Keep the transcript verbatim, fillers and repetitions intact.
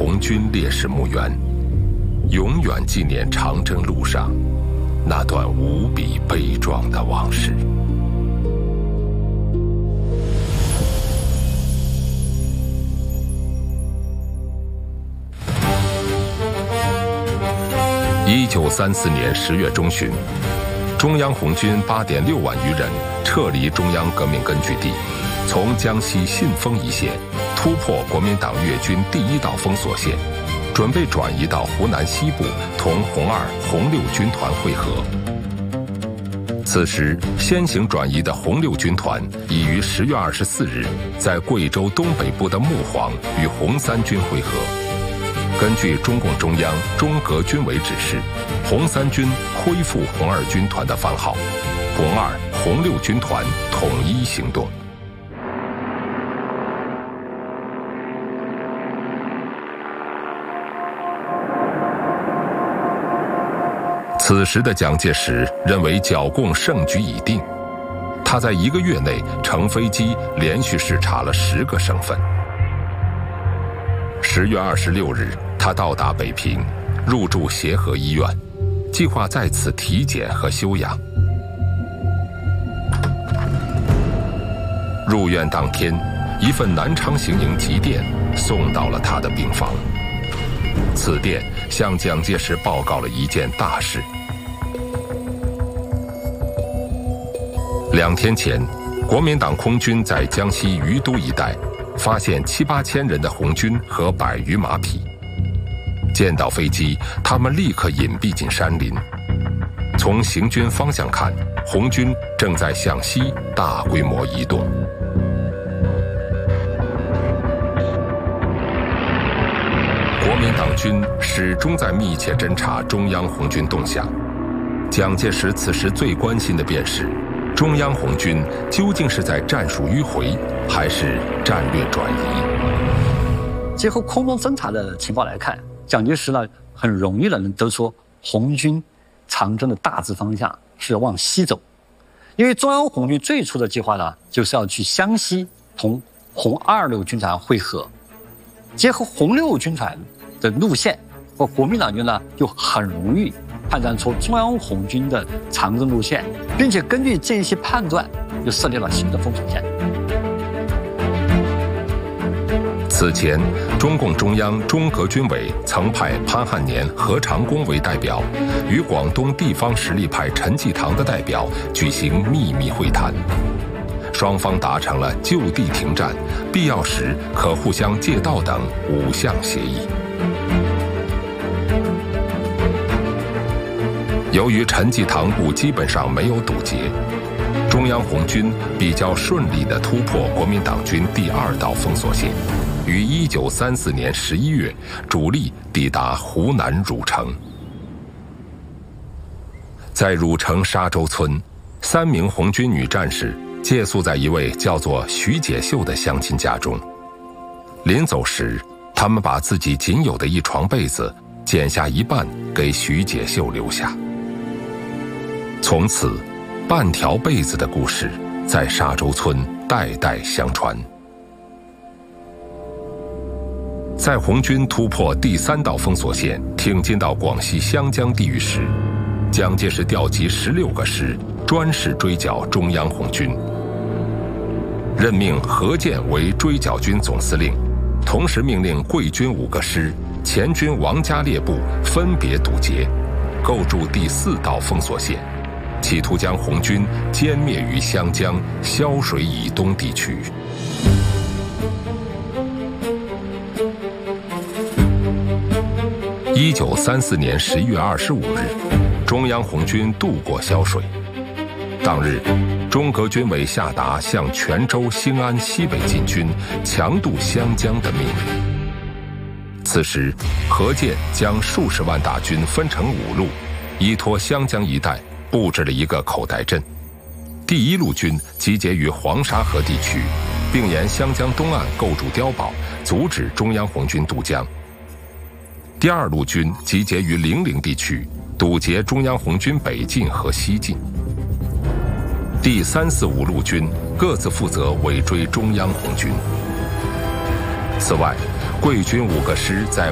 结合空中侦察的情况来看，蒋介石呢很容易的能得出红军长征的大致方向是往西走，因为中央红军最初的计划呢就是要去湘西同红二六军团会合，结合红六军团的路线，和国民党军呢就很容易判断出中央红军的长征路线，并且根据这些判断，就设立了新的封锁线。 此前，中共中央、中革军委曾派潘汉年、何长工为代表，与广东地方实力派陈济棠的代表举行秘密会谈。双方达成了就地停战、必要时可互相借道等五项协议。由于陈济棠部基本上没有堵截，中央红军比较顺利地突破国民党军第二道封锁线，于一九三四年十一月主力抵达湖南汝城。在汝城沙洲村，三名红军女战士借宿在一位叫做徐解秀的乡亲家中。临走时，他们把自己仅有的一床被子剪下一半给徐解秀留下。从此，半条被子的故事在沙洲村代代相传。在红军突破第三道封锁线，挺进到广西湘江地域时，蒋介石调集十六个师，专事追剿中央红军，任命何键为追剿军总司令，同时命令桂军五个师、前军王家烈部分别堵截，构筑第四道封锁线，企图将红军歼灭于湘江、潇水以东地区。一九三四年十一月二十五日，中央红军渡过潇水。当日，中革军委下达向泉州、兴安西北进军、强渡湘江的命令。此时，何键将数十万大军分成五路，依托湘江一带布置了一个口袋阵。第一路军集结于黄沙河地区，并沿湘江东岸构筑碉堡，阻止中央红军渡江。第二路军集结于零陵地区，堵截中央红军北进和西进。第三、四、五路军各自负责尾追中央红军。此外，桂军五个师在